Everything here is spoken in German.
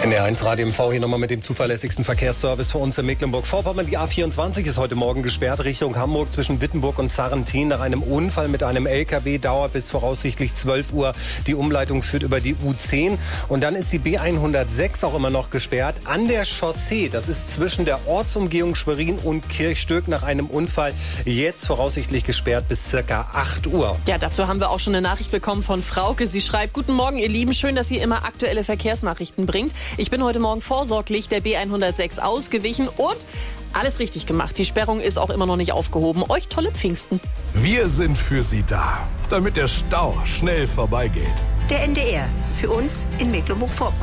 NDR1 Radio MV hier nochmal mit dem zuverlässigsten Verkehrsservice für uns in Mecklenburg-Vorpommern. Die A24 ist heute Morgen gesperrt Richtung Hamburg zwischen Wittenburg und Sarrentin nach einem Unfall mit einem LKW. Dauert bis voraussichtlich 12 Uhr. Die Umleitung führt über die U10. Und dann ist die B106 auch immer noch gesperrt an der Chaussee. Das ist zwischen der Ortsumgehung Schwerin und Kirchstück nach einem Unfall. Jetzt voraussichtlich gesperrt bis circa 8 Uhr. Ja, dazu haben wir auch schon eine Nachricht bekommen von Frauke. Sie schreibt: Guten Morgen, ihr Lieben. Schön, dass ihr immer aktuelle Verkehrsnachrichten bringt. Ich bin heute Morgen vorsorglich der B106 ausgewichen und alles richtig gemacht. Die Sperrung ist auch immer noch nicht aufgehoben. Euch tolle Pfingsten. Wir sind für Sie da, damit der Stau schnell vorbeigeht. Der NDR, für uns in Mecklenburg-Vorpommern.